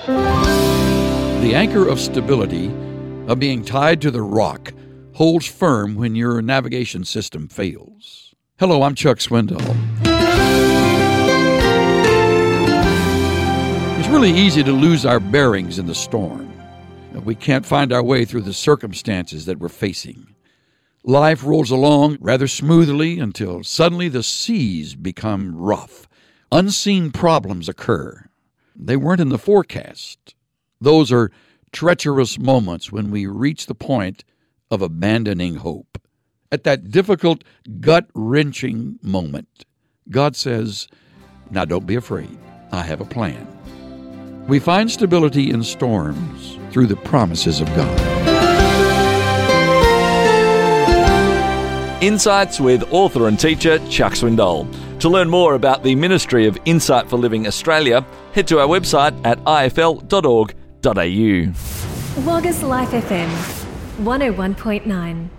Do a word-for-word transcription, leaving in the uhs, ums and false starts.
The anchor of stability, of being tied to the rock, holds firm when your navigation system fails. Hello, I'm Chuck Swindoll. It's really easy to lose our bearings in the storm. We can't find our way through the circumstances that we're facing. Life rolls along rather smoothly until suddenly the seas become rough. Unseen problems occur. They weren't in the forecast. Those are treacherous moments when we reach the point of abandoning hope. At that difficult, gut-wrenching moment, God says, "Now don't be afraid. I have a plan." We find stability in storms through the promises of God. Insights with author and teacher Chuck Swindoll. To learn more about the Ministry of Insight for Living Australia, head to our website at i f l dot org dot a u. Waggas Life F M, one oh one point nine.